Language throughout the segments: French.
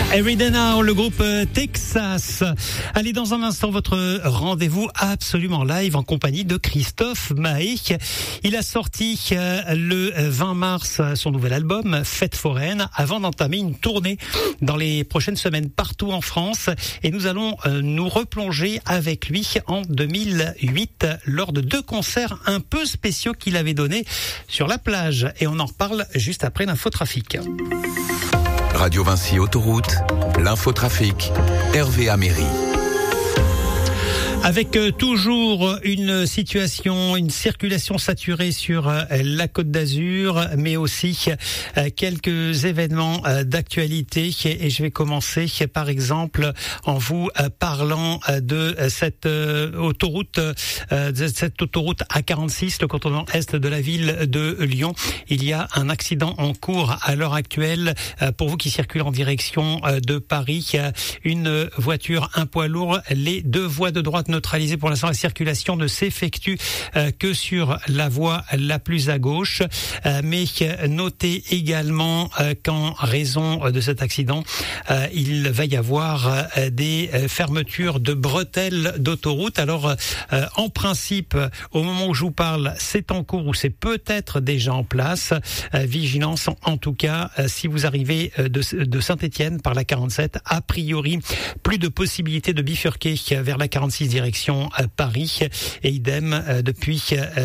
Everyday Now, le groupe Texas. Allez, dans un instant, votre rendez-vous absolument live en compagnie de Christophe Mahé. Il a sorti le 20 mars son nouvel album, Fête foraine, avant d'entamer une tournée dans les prochaines semaines partout en France. Et nous allons nous replonger avec lui en 2008 lors de 2 concerts un peu spéciaux qu'il avait donnés sur la plage. Et on en reparle juste après l'infotrafic. Radio Vinci Autoroute, l'infotrafic, Hervé Améry. Avec toujours une circulation saturée sur la Côte d'Azur, mais aussi quelques événements d'actualité. Et je vais commencer par exemple en vous parlant de cette autoroute A46, le cantonnement est de la ville de Lyon. Il y a un accident en cours à l'heure actuelle. Pour vous qui circulez en direction de Paris, une voiture, un poids lourd, les 2 voies de droite neutralisées. Pour l'instant, la circulation ne s'effectue que sur la voie la plus à gauche. Mais notez également qu'en raison de cet accident, il va y avoir des fermetures de bretelles d'autoroute. Alors, en principe, au moment où je vous parle, c'est en cours ou c'est peut-être déjà en place. Vigilance, en tout cas, si vous arrivez de Saint-Étienne par la 47, a priori, plus de possibilités de bifurquer vers la 46 direction Paris, et idem depuis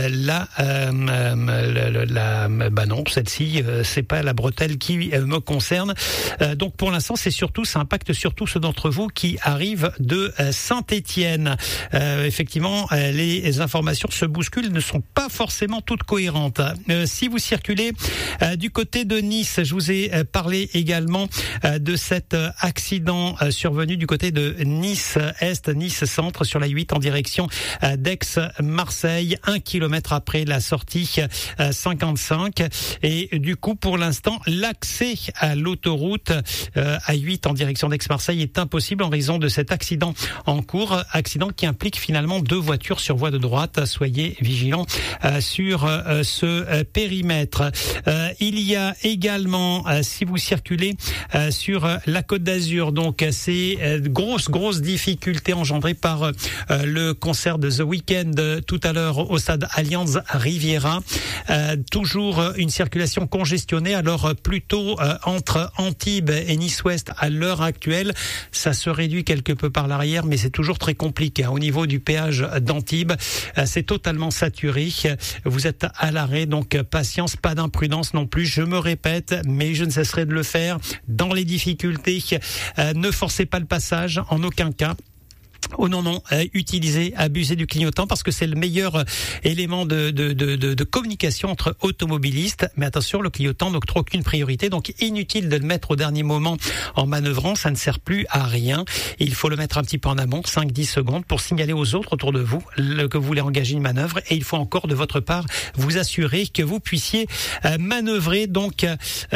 non, celle-ci c'est pas la bretelle qui me concerne. Donc pour l'instant ça impacte surtout ceux d'entre vous qui arrivent de Saint-Étienne. Effectivement, les informations se bousculent, ne sont pas forcément toutes cohérentes. Si vous circulez du côté de Nice, je vous ai parlé également de cet accident survenu du côté de Nice Est, Nice Centre sur la 8 en direction d'Aix-Marseille, 1 kilomètre après la sortie 55. Et du coup, pour l'instant, l'accès à l'autoroute A8 en direction d'Aix-Marseille est impossible en raison de cet accident en cours. Accident qui implique finalement 2 voitures sur voie de droite. Soyez vigilants sur ce périmètre. Il y a également, si vous circulez sur la Côte d'Azur, donc ces grosses difficultés engendrées par le concert de The Weeknd tout à l'heure au stade Allianz Riviera. Toujours une circulation congestionnée, alors plutôt entre Antibes et Nice-Ouest à l'heure actuelle. Ça se réduit quelque peu par l'arrière, mais c'est toujours très compliqué. Au niveau du péage d'Antibes, c'est totalement saturé. Vous êtes à l'arrêt, donc patience, pas d'imprudence non plus. Je me répète, mais je ne cesserai de le faire. Dans les difficultés, ne forcez pas le passage en aucun cas. Oh non, utilisez, abusez du clignotant parce que c'est le meilleur élément de communication entre automobilistes. Mais attention, le clignotant n'octroie aucune priorité, donc inutile de le mettre au dernier moment en manœuvrant, ça ne sert plus à rien. Il faut le mettre un petit peu en amont, 5-10 secondes, pour signaler aux autres autour de vous que vous voulez engager une manœuvre. Et il faut encore de votre part vous assurer que vous puissiez manœuvrer donc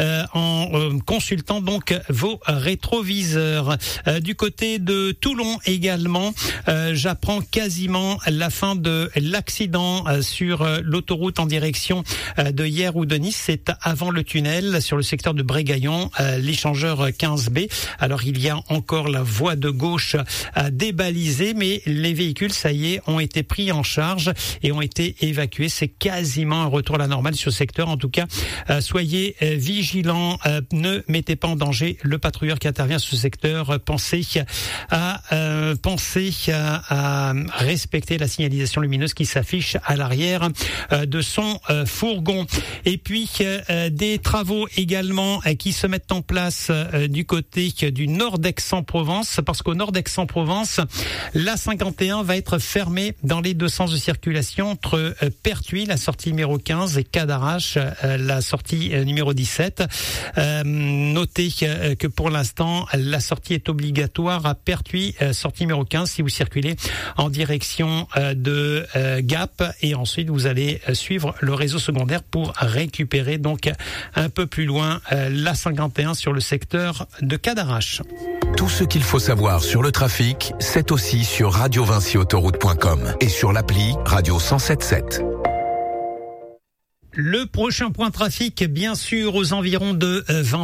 en consultant donc vos rétroviseurs. Du côté de Toulon également, j'apprends quasiment la fin de l'accident sur l'autoroute en direction de Hyères ou de Nice. C'est avant le tunnel sur le secteur de Brégaillon, l'échangeur 15B. Alors il y a encore la voie de gauche à débaliser, mais les véhicules, ça y est, ont été pris en charge et ont été évacués. C'est quasiment un retour à la normale sur ce secteur. En tout cas, soyez vigilants, ne mettez pas en danger le patrouilleur qui intervient sur ce secteur. Pensez à respecter la signalisation lumineuse qui s'affiche à l'arrière de son fourgon. Et puis des travaux également qui se mettent en place du côté du nord d'Aix-en-Provence, parce qu'au nord d'Aix-en-Provence, la 51 va être fermée dans les 2 sens de circulation entre Pertuis, la sortie numéro 15, et Cadarache, la sortie numéro 17. Notez que pour l'instant, la sortie est obligatoire à Pertuis, sortie numéro 15, si vous circulez en direction de Gap, et ensuite vous allez suivre le réseau secondaire pour récupérer donc un peu plus loin la 51 sur le secteur de Cadarache. Tout ce qu'il faut savoir sur le trafic, c'est aussi sur radiovinciautoroute.com et sur l'appli Radio 107.7. Le prochain point trafic, bien sûr, aux environs de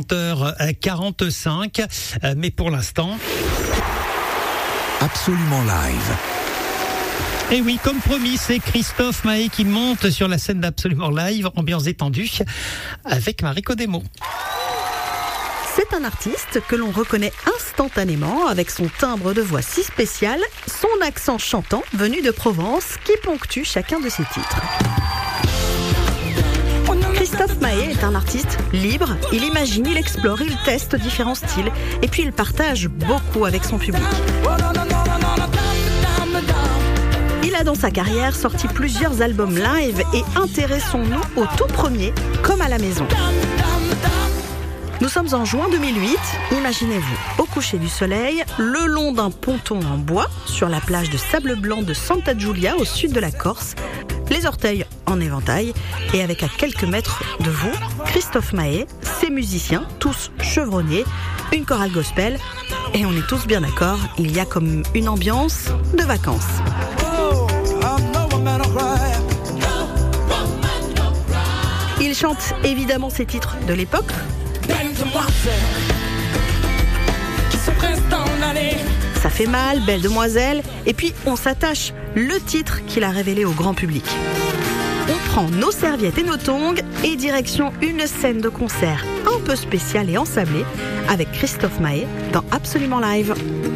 20h45. Mais pour l'instant... Absolument live. Et oui, comme promis, c'est Christophe Mahé qui monte sur la scène d'Absolument Live, ambiance détendue, avec Mariko Demo. C'est un artiste que l'on reconnaît instantanément avec son timbre de voix si spécial, son accent chantant venu de Provence qui ponctue chacun de ses titres. Christophe Mahé est un artiste libre, il imagine, il explore, il teste différents styles et puis il partage beaucoup avec son public. Il a dans sa carrière sorti plusieurs albums live et intéressons-nous au tout premier, Comme à la maison. Nous sommes en juin 2008, imaginez-vous, au coucher du soleil, le long d'un ponton en bois, sur la plage de sable blanc de Santa Giulia au sud de la Corse, les orteils en éventail, et avec à quelques mètres de vous, Christophe Mahé, ses musiciens, tous chevronnés, une chorale gospel, et on est tous bien d'accord, il y a comme une ambiance de vacances. Il chante évidemment ses titres de l'époque, Ça fait mal, Belle demoiselle, et puis on s'attache, le titre qu'il a révélé au grand public. On prend nos serviettes et nos tongs et direction une scène de concert un peu spéciale et ensablée avec Christophe Mahé dans Absolument Live.